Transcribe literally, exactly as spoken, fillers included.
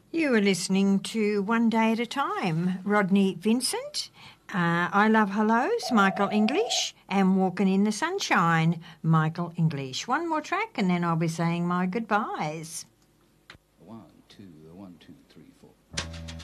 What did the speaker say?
You are listening to One Day at a Time. Rodney Vincent, uh, I Love Hellos, Michael English, and Walking in the Sunshine, Michael English. One more track and then I'll be saying my goodbyes.